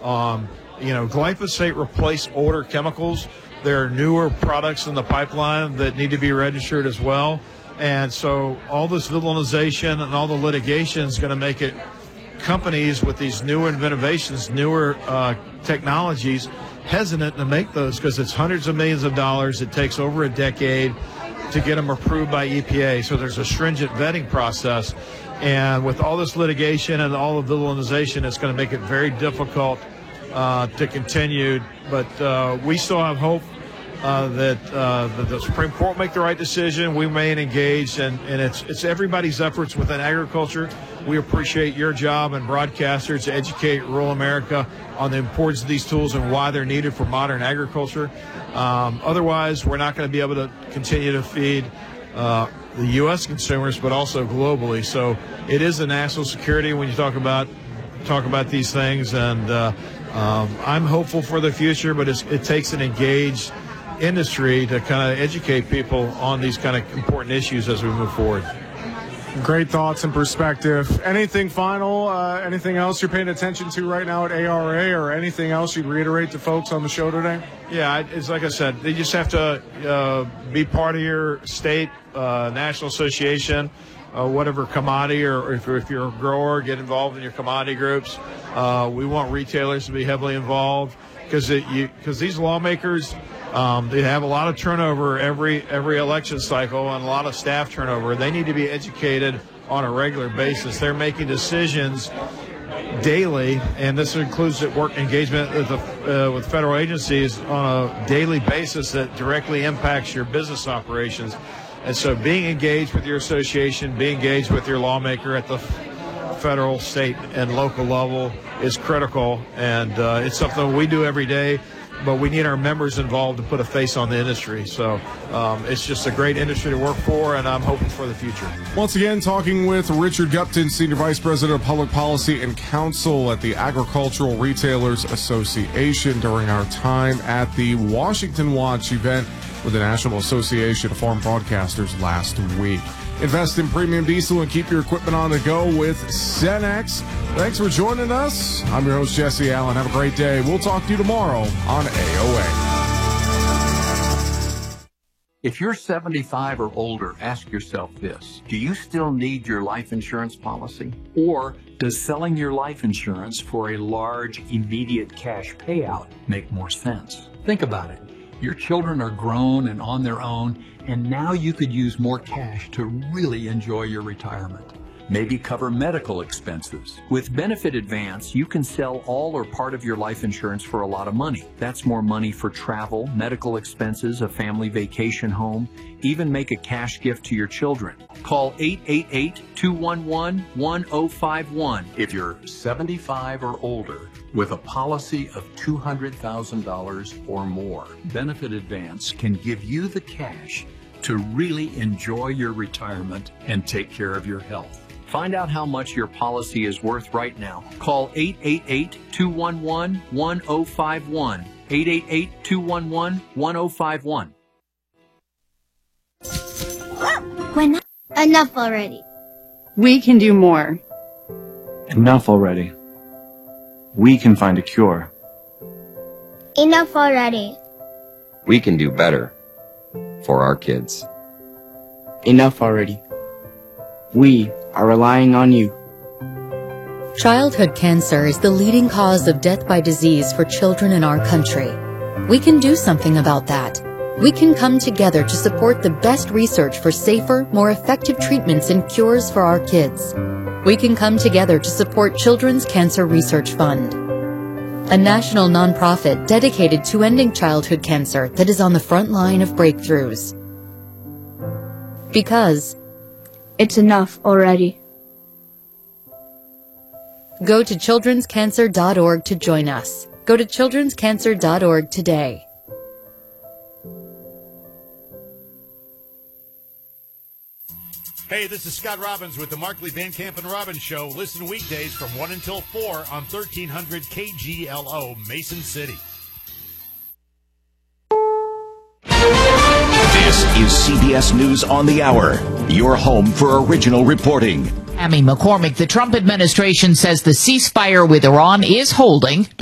Glyphosate replaced older chemicals. There are newer products in the pipeline that need to be registered as well. And so all this villainization and all the litigation is going to make it companies with these newer innovations, newer technologies, hesitant to make those because it's hundreds of millions of dollars. It takes over a decade to get them approved by EPA. So there's a stringent vetting process. And with all this litigation and all the villainization, it's going to make it very difficult to continue. But we still have hope that the Supreme Court will make the right decision. We remain engaged, and it's everybody's efforts within agriculture. We appreciate your job and broadcasters to educate rural America on the importance of these tools and why they're needed for modern agriculture. Otherwise, we're not going to be able to continue to feed the U.S. consumers, but also globally. So it is a national security when you talk about these things, and I'm hopeful for the future, but it takes an engaged industry to kind of educate people on these kind of important issues as we move forward. Great thoughts and perspective. Anything final, anything else you're paying attention to right now at ARA, or anything else you'd reiterate to folks on the show today? Yeah, it's like I said, they just have to be part of your state national association, whatever commodity, or if you're a grower, get involved in your commodity groups. We want retailers to be heavily involved because these lawmakers, they have a lot of turnover every election cycle and a lot of staff turnover. They need to be educated on a regular basis. They're making decisions daily, and this includes work engagement with federal agencies on a daily basis that directly impacts your business operations. And so being engaged with your association, being engaged with your lawmaker at the federal, state, and local level is critical, and it's something we do every day. But we need our members involved to put a face on the industry. So it's just a great industry to work for, and I'm hoping for the future. Once again, talking with Richard Gupton, Senior Vice President of Public Policy and Counsel at the Agricultural Retailers Association during our time at the Washington Watch event with the National Association of Farm Broadcasters last week. Invest in premium diesel and keep your equipment on the go with Cenex. Thanks for joining us. I'm your host, Jesse Allen. Have a great day. We'll talk to you tomorrow on AOA. If you're 75 or older, ask yourself this. Do you still need your life insurance policy? Or does selling your life insurance for a large, immediate cash payout make more sense? Think about it. Your children are grown and on their own, and now you could use more cash to really enjoy your retirement. Maybe cover medical expenses. With Benefit Advance, you can sell all or part of your life insurance for a lot of money. That's more money for travel, medical expenses, a family vacation home, even make a cash gift to your children. Call 888-211-1051 if you're 75 or older with a policy of $200,000 or more. Benefit Advance can give you the cash to really enjoy your retirement and take care of your health. Find out how much your policy is worth right now. Call 888-211-1051. 888-211-1051. Enough already. We can do more. Enough already. We can find a cure. Enough already. We can do better for our kids. Enough already. We are relying on you. Childhood cancer is the leading cause of death by disease for children in our country. We can do something about that. We can come together to support the best research for safer, more effective treatments and cures for our kids. We can come together to support Children's Cancer Research Fund, a national nonprofit dedicated to ending childhood cancer that is on the front line of breakthroughs. Because it's enough already. Go to childrenscancer.org to join us. Go to childrenscancer.org today. Hey, this is Scott Robbins with the Markley Van Camp and Robbins Show. Listen weekdays from 1 until 4 on 1300 KGLO, Mason City. This is CBS News on the Hour, your home for original reporting. Amy McCormick, the Trump administration says the ceasefire with Iran is holding.